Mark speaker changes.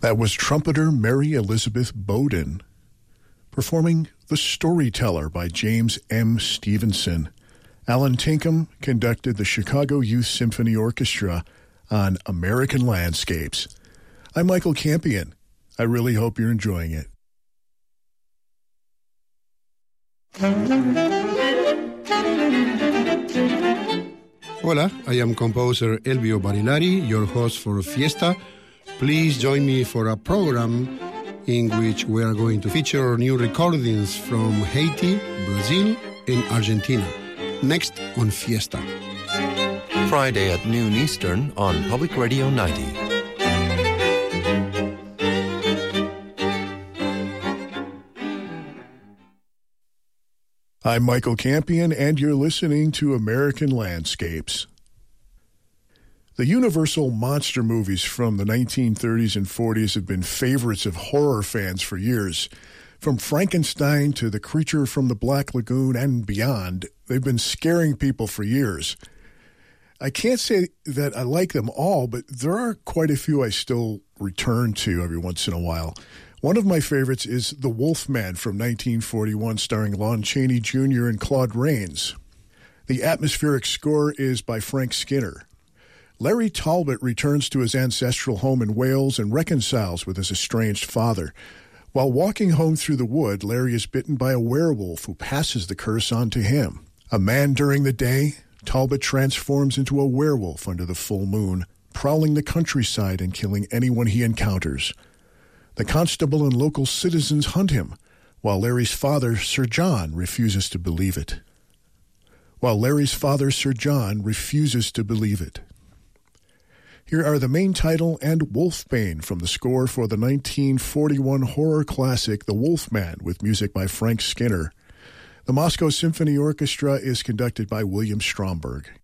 Speaker 1: That was trumpeter Mary Elizabeth Bowden performing The Storyteller by James M. Stevenson. Alan Tinkham conducted the Chicago Youth Symphony Orchestra on American Landscapes. I'm Michael Campion. I really hope you're enjoying it.
Speaker 2: Hola, I am composer Elvio Barilari, your host for Fiesta. Please join me for a program in which we are going to feature new recordings from Haiti, Brazil, and Argentina. Next on Fiesta.
Speaker 3: Friday at noon Eastern on Public Radio 90.
Speaker 1: I'm Michael Campion, and you're listening to American Landscapes. The Universal monster movies from the 1930s and 40s have been favorites of horror fans for years. From Frankenstein to The Creature from the Black Lagoon and beyond, they've been scaring people for years. I can't say that I like them all, but there are quite a few I still return to every once in a while. One of my favorites is The Wolfman from 1941, starring Lon Chaney Jr. and Claude Rains. The atmospheric score is by Frank Skinner. Larry Talbot returns to his ancestral home in Wales and reconciles with his estranged father. While walking home through the wood, Larry is bitten by a werewolf who passes the curse on to him. A man during the day, Talbot transforms into a werewolf under the full moon, prowling the countryside and killing anyone he encounters. The constable and local citizens hunt him, while Larry's father, Sir John, refuses to believe it. Here are the main title and Wolfbane from the score for the 1941 horror classic The Wolfman, with music by Frank Skinner. The Moscow Symphony Orchestra is conducted by William Stromberg.